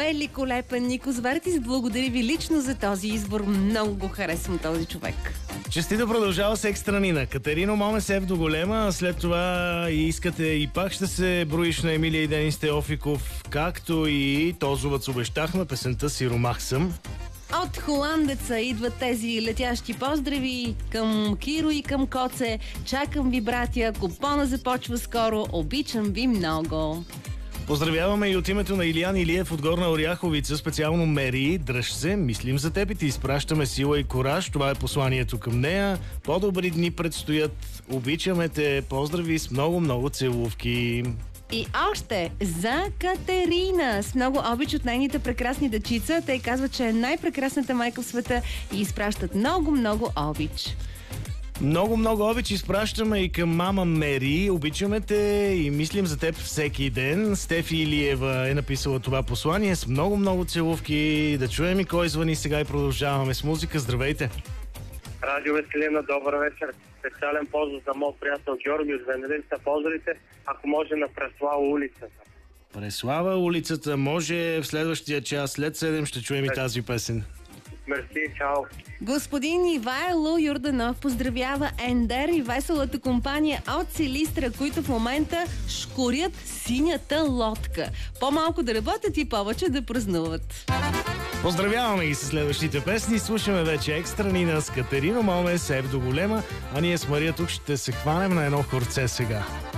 великолепен Никос Вертис. Благодаря ви лично за този избор. Много го харесвам този човек. Честито продължава с Екстра Нина. Катерино Моме Сев до голема. След това и искате и пак ще се броиш на Емилия и Денис Теофиков, както и Тозовец обещахме песента Сиромах съм. От холандеца идват тези летящи поздрави към Киро и към Коце. Чакам ви, братя. Купона започва скоро. Обичам ви много. Поздравяваме и от името на Илиян Илиев от Горна Оряховица, специално Мери. Дръж се, мислим за теб и ти изпращаме сила и кораж. Това е посланието към нея. По-добри дни предстоят. Обичаме те. Поздрави с много целувки. И още за Катерина с много обич от нейните прекрасни дечица. Те казват, че е най-прекрасната майка в света и изпращат много обич. Много обич изпращаме и към мама Мери. Обичаме те и мислим за теб всеки ден. Стефи Илиева е написала това послание с много целувки. Да чуем и кой звъни сега и продължаваме с музика. Здравейте! Радио Веселина, добър вечер. Специален поздрав за моят приятел Георги от Венелица. Поздравите, ако може, на Преслава улицата. Преслава улицата може в следващия час. След 7 ще чуем и тази песен. Мерси, чао. Господин Ивайло Юрданов поздравява Ендер и веселата компания от Силистра, които в момента шкурят синята лодка. По-малко да работят и повече да празнуват. Поздравяваме ги с следващите песни. Слушаме вече Екстра Нина с Катерино Моме Сев до голема, а ние с Мария тук ще се хванем на едно хорце сега.